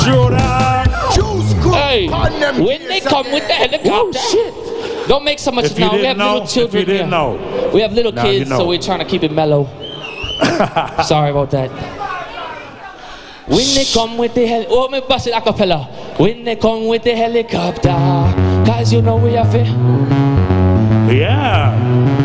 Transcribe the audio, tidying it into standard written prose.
Hey, when they come with the helicopter, don't make so much now. We have little children here. We have little kids, so we're trying to keep it mellow. Sorry about that. When they come with the helicopter, oh, me bust it a cappella. When they come with the helicopter, cause you know we have it. Yeah.